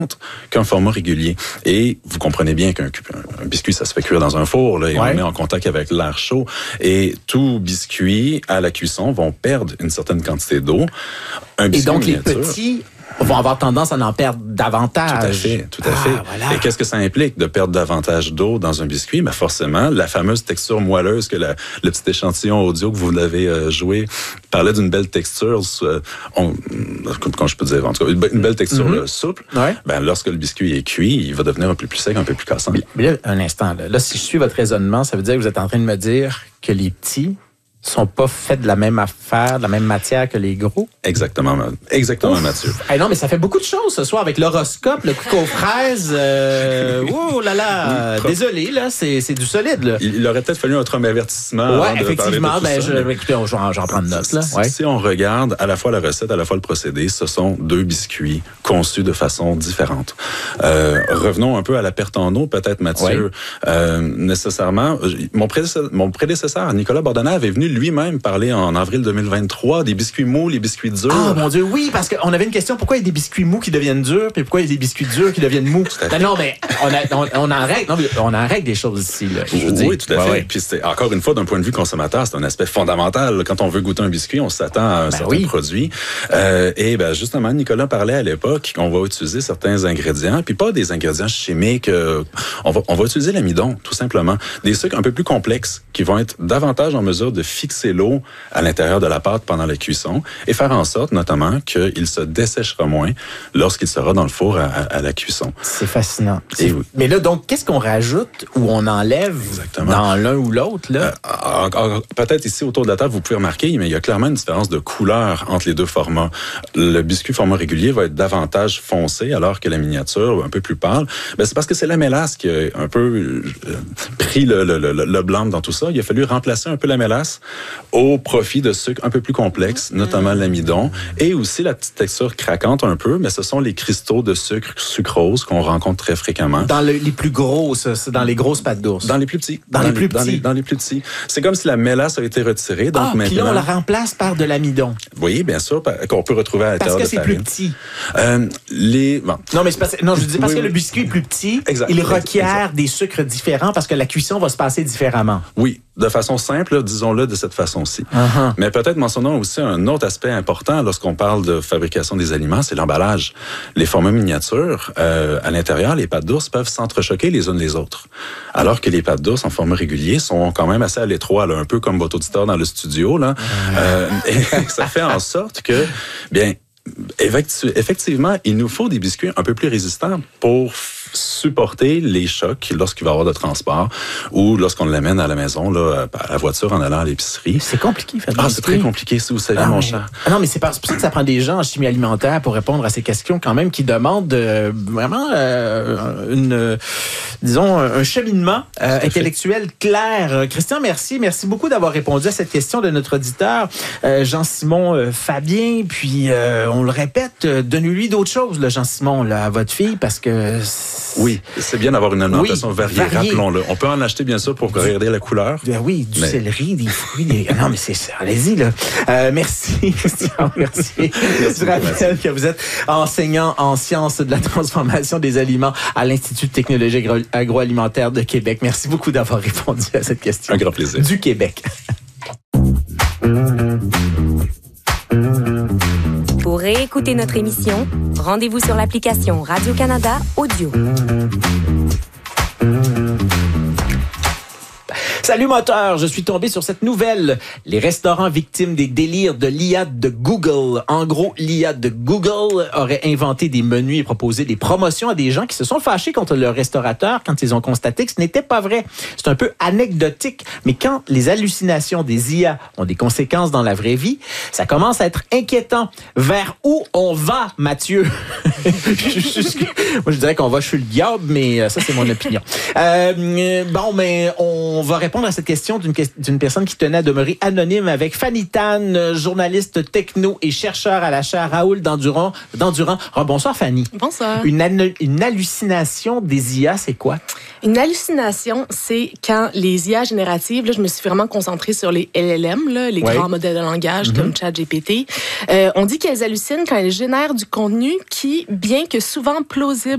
qu'un format régulier. Et vous comprenez bien qu'un biscuit, ça se fait cuire dans un four, là, et on le met en contact avec l'air chaud. Et tout biscuit à la cuisson vont perdre une certaine quantité d'eau. Et donc, les petits vont avoir tendance à en perdre davantage. Tout à fait. Voilà. Et qu'est-ce que ça implique de perdre davantage d'eau dans un biscuit? Ben forcément, la fameuse texture moelleuse que le petit échantillon audio que vous l'avez joué parlait d'une belle texture, comment je peux dire, en tout cas, une belle texture souple. Ouais. Ben, lorsque le biscuit est cuit, il va devenir un peu plus sec, un peu plus cassant. Mais là, un instant, là, si je suis votre raisonnement, ça veut dire que vous êtes en train de me dire que les petits sont pas faits de la même affaire, de la même matière que les gros? Exactement, Mathieu. Hey, non, mais ça fait beaucoup de choses ce soir avec l'horoscope, le coco aux fraises. Oh là là, désolé, là, c'est du solide, là. Il aurait peut-être fallu un autre avertissement. Ouais, effectivement. Écoutez, j'en prends de note, là. Ouais. Si on regarde à la fois la recette, à la fois le procédé, ce sont deux biscuits conçus de façon différente. Revenons un peu à la perte en eau, peut-être, Mathieu. Nécessairement, mon prédécesseur, Nicolas Bourdonnais, avait venu lui-même parler en avril 2023 des biscuits mous, les biscuits durs. Ah, mon Dieu, oui, parce qu'on avait une question. Pourquoi il y a des biscuits mous qui deviennent durs, puis pourquoi il y a des biscuits durs qui deviennent mous? Non, mais on en règle des choses ici, là. Oui, tout à fait. Ouais. Puis c'est, encore une fois, d'un point de vue consommateur, c'est un aspect fondamental. Quand on veut goûter un biscuit, on s'attend à un certain produit. Et justement, Nicolas parlait à l'époque qu'on va utiliser certains ingrédients, puis pas des ingrédients chimiques. On va utiliser l'amidon, tout simplement. Des sucres un peu plus complexes qui vont être davantage en mesure de fixer l'eau à l'intérieur de la pâte pendant la cuisson et faire en sorte, notamment, qu'il se desséchera moins lorsqu'il sera dans le four à la cuisson. C'est fascinant. Mais là, donc, qu'est-ce qu'on rajoute ou on enlève dans l'un ou l'autre, là? Peut-être ici, autour de la table, vous pouvez remarquer, mais il y a clairement une différence de couleur entre les deux formats. Le biscuit format régulier va être davantage foncé, alors que la miniature, un peu plus pâle. C'est parce que c'est la mélasse qui a un peu pris le blanc dans tout ça. Il a fallu remplacer un peu la mélasse au profit de sucres un peu plus complexes, notamment l'amidon, et aussi la petite texture craquante un peu, mais ce sont les cristaux de sucre sucrose qu'on rencontre très fréquemment. Dans les plus grosses, c'est dans les grosses pâtes d'ours. Dans les plus petits. Dans les plus petits. C'est comme si la mélasse a été retirée. Donc maintenant, puis là, on la remplace par de l'amidon. Oui, bien sûr, qu'on peut retrouver à l'intérieur de farine. Parce que c'est plus petit. Non, mais je dis parce que le biscuit est plus petit, il requiert des sucres différents parce que la cuisson va se passer différemment. Oui, de façon simple, disons-le de cette façon-ci. Mais peut-être mentionnons aussi un autre aspect important lorsqu'on parle de fabrication des aliments, c'est l'emballage. Les formats miniatures, à l'intérieur, les pâtes d'ours peuvent s'entrechoquer les unes les autres. Alors que les pâtes d'ours en format régulier sont quand même assez à l'étroit, là, un peu comme votre auditeur dans le studio, là. Et ça fait en sorte que, effectivement, il nous faut des biscuits un peu plus résistants pour supporter les chocs lorsqu'il va y avoir de transport ou lorsqu'on l'amène à la maison, là, à la voiture en allant à l'épicerie. C'est compliqué, c'est très compliqué, si vous savez, mon cher. Non, mais c'est pour ça que ça prend des gens en chimie alimentaire pour répondre à ces questions quand même qui demandent vraiment un cheminement intellectuel clair. Christian, merci beaucoup d'avoir répondu à cette question de notre auditeur Jean-Simon Fabien. Puis on le répète, donnez-lui d'autres choses, là, Jean-Simon, là, à votre fille, parce que oui, c'est bien d'avoir une alimentation variée, rappelons-le. On peut en acheter, bien sûr, pour regarder la couleur. Oui, du céleri, des fruits. Non, mais c'est ça. Allez-y, là. Merci, Christian. Merci. Je rappelle que vous êtes enseignant en sciences de la transformation des aliments à l'Institut de technologie agroalimentaire de Québec. Merci beaucoup d'avoir répondu à cette question. Un grand plaisir. Du Québec. Pour réécouter notre émission, rendez-vous sur l'application Radio-Canada Audio. Salut moteur, je suis tombé sur cette nouvelle. Les restaurants victimes des délires de l'IA de Google. En gros, l'IA de Google aurait inventé des menus et proposé des promotions à des gens qui se sont fâchés contre leur restaurateur quand ils ont constaté que ce n'était pas vrai. C'est un peu anecdotique, mais quand les hallucinations des IA ont des conséquences dans la vraie vie, ça commence à être inquiétant. Vers où on va, Mathieu? Moi, je dirais qu'on va chez le diable, mais ça, c'est mon opinion. Mais on va répondre à cette question d'une personne qui tenait à demeurer anonyme avec Fanny Tan, journaliste techno et chercheur à la chaire Raoul d'Endurant. Bonsoir, Fanny. Bonsoir. Une hallucination des IA, c'est quoi? Une hallucination, c'est quand les IA génératives, là, je me suis vraiment concentrée sur les LLM, là, les grands modèles de langage comme ChatGPT. On dit qu'elles hallucinent quand elles génèrent du contenu qui, bien que souvent plausible